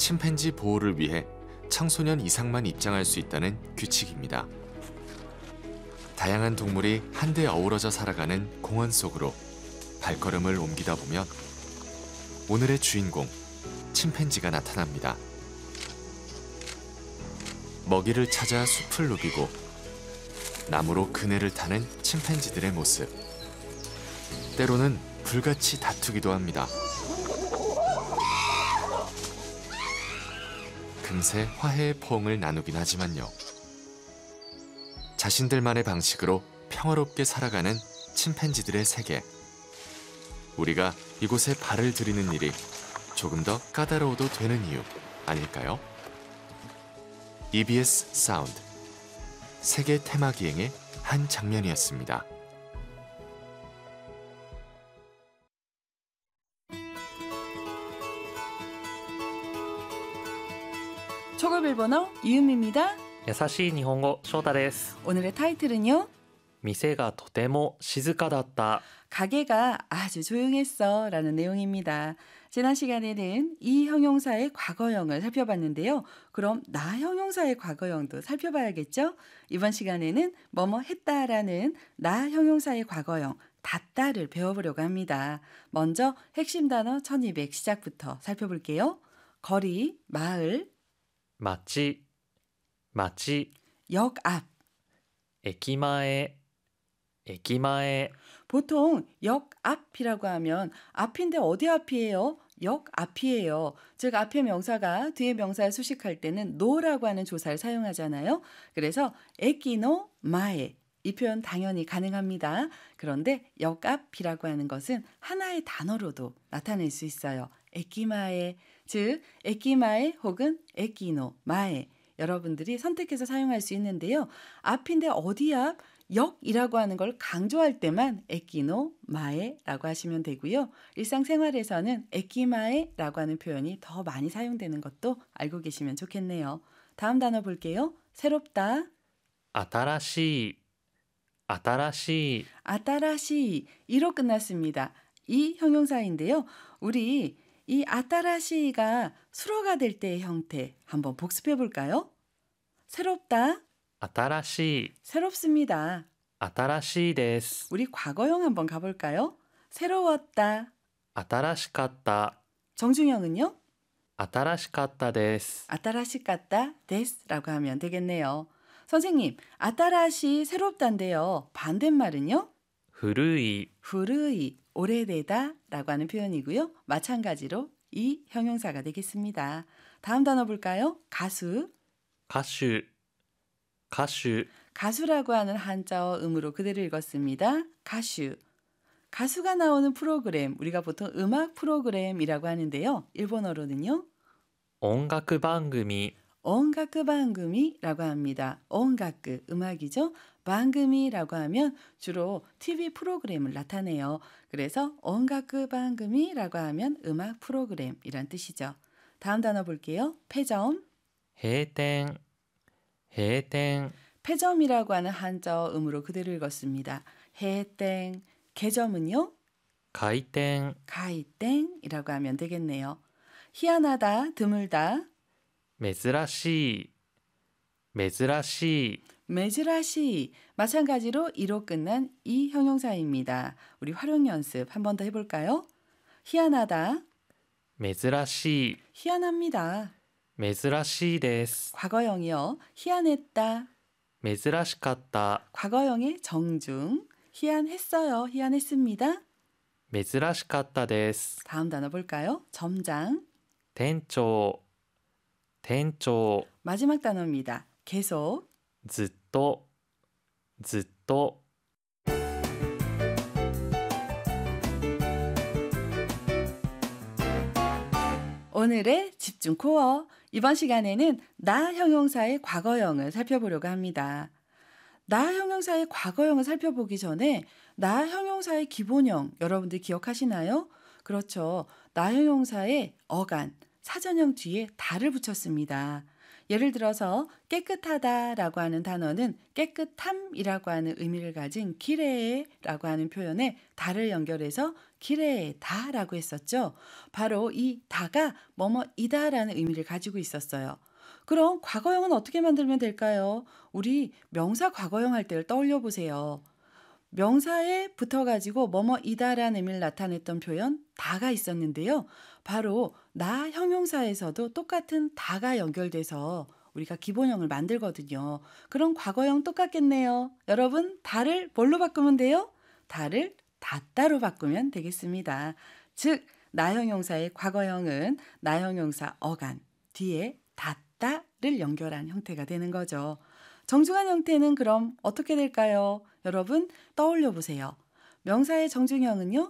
침팬지 보호를 위해 청소년 이상만 입장할 수 있다는 규칙입니다. 다양한 동물이 한데 어우러져 살아가는 공원 속으로 발걸음을 옮기다 보면 오늘의 주인공, 침팬지가 나타납니다. 먹이를 찾아 숲을 누비고 나무로 그네를 타는 침팬지들의 모습. 때로는 불같이 다투기도 합니다. 금세 화해의 포옹을 나누긴 하지만요. 자신들만의 방식으로 평화롭게 살아가는 침팬지들의 세계. 우리가 이곳에 발을 들이는 일이 조금 더 까다로워도 되는 이유 아닐까요? EBS 사운드 세계 테마 기행의 한 장면이었습니다. 초급 일본어 이은미입니다. 優しい日本語翔太です。 오늘의 타이틀은요. 店がとても静かだった。 가게가 아주 조용했어 라는 내용입니다. 지난 시간에는 이 형용사의 과거형을 살펴봤는데요. 그럼 나 형용사의 과거형도 살펴봐야겠죠? 이번 시간에는 뭐뭐 했다라는 나 형용사의 과거형 닿다를 배워보려고 합니다. 먼저 핵심 단어 1200 시작부터 살펴볼게요. 거리, 마을, 町、町、 역 앞. 駅前、駅前、 보통 역 앞이라고 하면 앞인데 어디 앞이에요? 역 앞이에요. 즉 앞에 명사가 뒤에 명사를 수식할 때는 노라고 하는 조사를 사용하잖아요. 그래서 에키노 마에 이 표현 당연히 가능합니다. 그런데 역 앞이라고 하는 것은 하나의 단어로도 나타낼 수 있어요. 에키마에, 즉 에키마에 혹은 에키노 마에 여러분들이 선택해서 사용할 수 있는데요. 앞인데 어디 앞? 역이라고 하는 걸 강조할 때만 에키노 마에라고 하시면 되고요. 일상생활에서는 에키마에라고 하는 표현이 더 많이 사용되는 것도 알고 계시면 좋겠네요. 다음 단어 볼게요. 새롭다, 新しい、新しい、 아따라시 이로 끝났습니다. 이 형용사인데요. 우리 이 아따라시가 수로가 될 때의 형태 한번 복습해 볼까요? 새롭다, 新しい、 새롭습니다. 新しいです。 우리 과거형 한번 가볼까요? 새로웠다. 新しかった、 정중형은요? 新しかったです。 아따라시 같다 데스라고 하면 되겠네요. 선생님, 아따라시 새롭단데요. 반대말은요? 古い、 후르이 오래되다 라고 하는 표현이고요. 마찬가지로 이 형용사가 되겠습니다. 다음 단어 볼까요? 가수. 歌手、歌手、 가수라고 하는 한자어 음으로 그대로 읽었습니다. 가슈. 가수가 나오는 프로그램, 우리가 보통 음악 프로그램이라고 하는데요. 일본어로는요. 音楽番組、 온가크 방금이라고 합니다. 온가크, 음악이죠. 방금이라고 하면 주로 TV 프로그램을 나타내요. 그래서 온가크 방금이라고 하면 음악 프로그램이란 뜻이죠. 다음 단어 볼게요. 폐점. 閉店、閉店、 폐점이라고 하는 한자어 음으로 그대로 읽었습니다. 해땡. 개점은요? 開店、 가이땡이라고 하면 되겠네요. 희한하다, 드물다. 珍しい、珍しい、 메즈라시. 마찬가지로 이로 끝난 이 형용사입니다. 우리 활용 연습 한 번 더 해볼까요? 희한하다, 珍しい、 희한합니다. 珍しいです。 과거형이요. 희한했다. 珍しかった、 과거형의 정중. 희한했어요. 희한했습니다. 珍しかったです。 다음 단어 볼까요? 점장. 店長、店長、 마지막 단어입니다. 계속. ずっと、ずっと。 오늘의 집중 코어. 이번 시간에는 나 형용사의 과거형을 살펴보려고 합니다. 나 형용사의 과거형을 살펴보기 전에 나 형용사의 기본형 여러분들 기억하시나요? 그렇죠. 나 형용사의 어간, 사전형 뒤에 다를 붙였습니다. 예를 들어서 깨끗하다라고 하는 단어는 깨끗함이라고 하는 의미를 가진 기레라고 하는 표현에 다를 연결해서 기레다라고 했었죠. 바로 이 다가 뭐뭐이다라는 의미를 가지고 있었어요. 그럼 과거형은 어떻게 만들면 될까요? 우리 명사 과거형 할 때를 떠올려 보세요. 명사에 붙어가지고 뭐뭐이다라는 의미를 나타냈던 표현 다가 있었는데요. 바로 나 형용사에서도 똑같은 다가 연결돼서 우리가 기본형을 만들거든요. 그럼 과거형 똑같겠네요. 여러분, 다를 뭘로 바꾸면 돼요? 다를 닫다로 바꾸면 되겠습니다. 즉, 나 형용사의 과거형은 나 형용사 어간 뒤에 닫다를 연결한 형태가 되는 거죠. 정중한 형태는 그럼 어떻게 될까요? 여러분 떠올려 보세요. 명사의 정중형은요.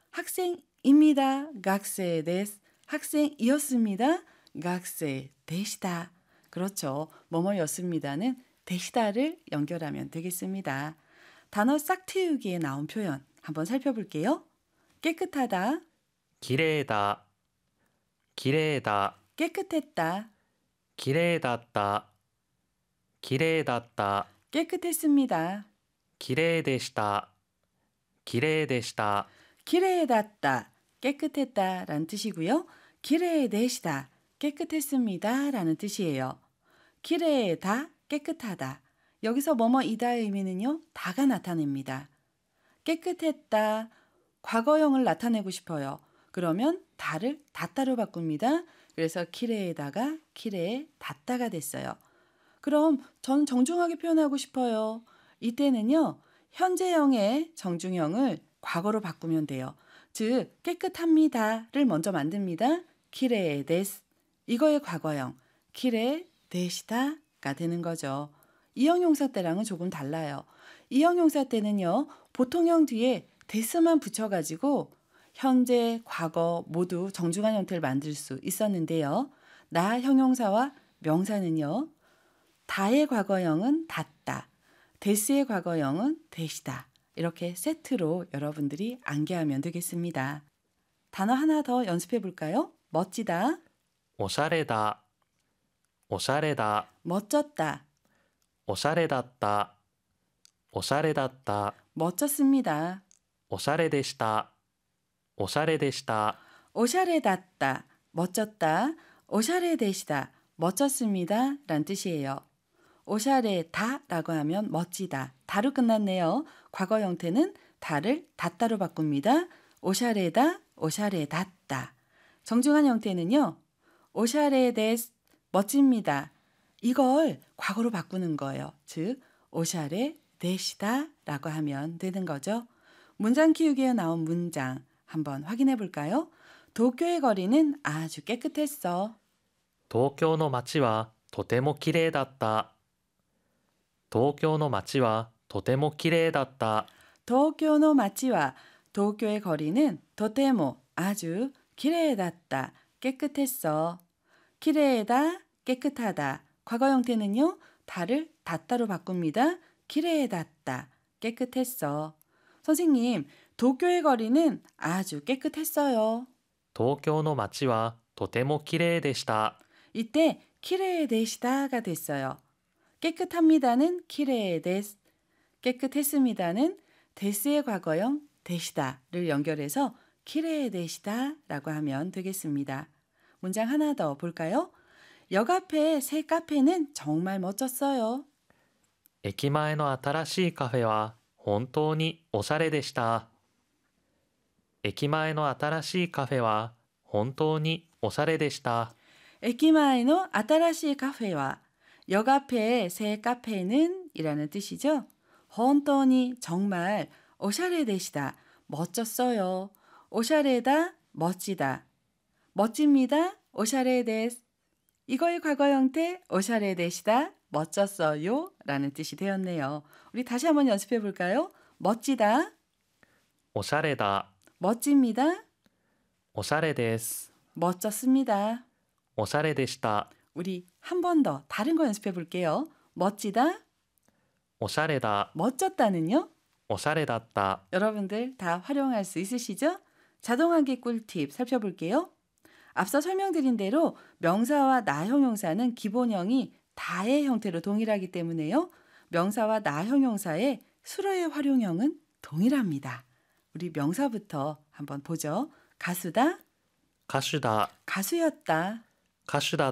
학생입니다. 학생 데스. 학생이었습니다. 학생 데시다. 그렇죠. 뭐뭐였습니다는 데시다를 연결하면 되겠습니다. 단어 싹트우기에 나온 표현 한번 살펴볼게요. 깨끗하다, 綺麗だ綺麗だ 깨끗했다, 綺麗だった綺麗だった 깨끗했습니다, 綺麗でした綺麗でした 기레에닿다, 깨끗했다 라는 뜻이고요. 기레에대시다, 깨끗했습니다 라는 뜻이에요. 기레에다, 깨끗하다. 여기서 뭐뭐이다의 의미는요. 다가 나타냅니다. 깨끗했다, 과거형을 나타내고 싶어요. 그러면 다를 닫다로 바꿉니다. 그래서 기레에다가 기레에 닫다가 됐어요. 그럼 전 정중하게 표현하고 싶어요. 이때는요. 현재형의 정중형을 과거로 바꾸면 돼요. 즉 깨끗합니다를 먼저 만듭니다. 기레 데스 이거의 과거형 기레 데시다가 되는 거죠. 이형용사 때랑은 조금 달라요. 이형용사 때는요. 보통형 뒤에 데스만 붙여가지고 현재, 과거 모두 정중한 형태를 만들 수 있었는데요. 나 형용사와 명사는요. 다의 과거형은 닫다, 데스의 과거형은 데시다. 이렇게 세트로 여러분들이 암기하면 되겠습니다. 단어 하나 더 연습해 볼까요? 멋지다, おしゃれだおしゃれだ 멋졌다, おしゃれだったおしゃれだった 멋졌습니다, おしゃれでしたおしゃれでした 오샤레닿다, 멋졌다, 오샤레되시다, 멋졌습니다 라는 뜻이에요. 오샤레다라고 하면 멋지다, 다로 끝났네요. 과거 형태는 다를 닫다로 바꿉니다. 오샤레다, 오샤레닫다. 정중한 형태는요. 오샤레데스, 멋집니다. 이걸 과거로 바꾸는 거예요. 즉 오샤레데시다라고 하면 되는 거죠. 문장 키우기에 나온 문장 한번 확인해 볼까요? 도쿄의 거리는 아주 깨끗했어. 東京の街はとても綺麗だった東京の街はとても綺麗だった 도쿄의 마치와 도쿄의 거리는 도테모 아주 기레에닿다, 깨끗했어. 기레에다, 깨끗하다. 과거 형태는요. 다를 닫다로 바꿉니다. 기레에닿다, 깨끗했어. 선생님, 도쿄의 거리는 아주 깨끗했어요. 東京の街はとても綺麗でした 이때 키레에데시다가 됐어요. 깨끗합니다는 키레에데스, 깨끗했습니다는 데스의 과거형 데시다를 연결해서 키레에데시다라고 하면 되겠습니다. 문장 하나 더 볼까요? 역 앞에 새 카페는 정말 멋졌어요. 駅前の新しいカフェは本当におしゃれでした駅前の新しいカフェは本当におしゃれでした 에키마에노 아타라시 카페와 역 앞에 새 카페는 이라는 뜻이죠. 헌터니 정말 오샤레데시다, 멋졌어요. 오샤레다, 멋지다. 멋집니다, 오샤레데스. 이거의 과거 형태 오샤레데시다, 멋졌어요 라는 뜻이 되었네요. 우리 다시 한번 연습해 볼까요? 멋지다, おしゃれだ 멋집니다, おしゃれです 멋졌습니다. おしゃれでした 우리 한 번 더 다른 거 연습해 볼게요. 멋지다, おしゃれだ 멋졌다는요? おしゃれだった 여러분들 다 활용할 수 있으시죠? 자동하기 꿀팁 살펴볼게요. 앞서 설명드린 대로 명사와 나 형용사는 기본형이 다의 형태로 동일하기 때문에요. 명사와 나 형용사의 수로의 활용형은 동일합니다. 우리 명사부터 한번 보죠. 가수다, 歌手だ 가수였다, 歌手だっ